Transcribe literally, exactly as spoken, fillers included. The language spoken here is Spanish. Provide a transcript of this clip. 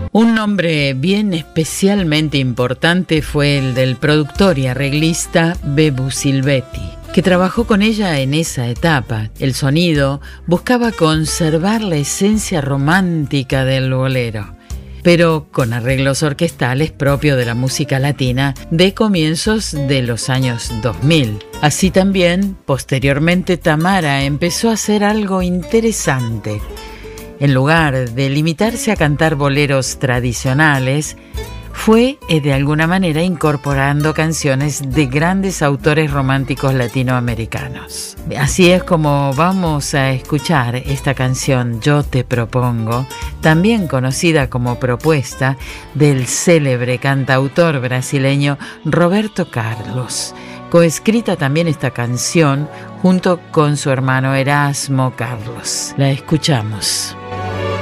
Un nombre bien especialmente importante fue el del productor y arreglista Bebu Silvetti, que trabajó con ella en esa etapa. El sonido buscaba conservar la esencia romántica del bolero, pero con arreglos orquestales propios de la música latina de comienzos de los años dos mil. Así también, posteriormente, Tamara empezó a hacer algo interesante. En lugar de limitarse a cantar boleros tradicionales, fue eh, de alguna manera incorporando canciones de grandes autores románticos latinoamericanos. Así es como vamos a escuchar esta canción Yo te propongo, también conocida como Propuesta, del célebre cantautor brasileño Roberto Carlos. Coescrita también esta canción junto con su hermano Erasmo Carlos. La escuchamos.